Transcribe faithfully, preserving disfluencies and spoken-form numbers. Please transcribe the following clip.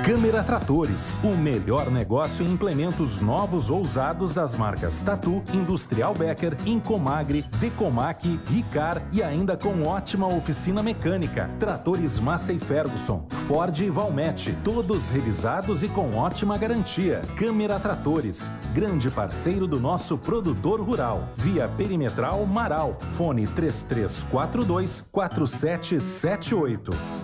Câmara Tratores, o melhor negócio em implementos novos ou usados das marcas Tatu, Industrial Becker, Incomagre, Decomac, Ricar e ainda com ótima oficina mecânica. Tratores Massey Ferguson, Ford e Valmet, todos revisados e com ótima garantia. Câmara Tratores, grande parceiro do nosso produtor rural. Via Perimetral Marau, fone três três quatro dois, quatro sete sete oito.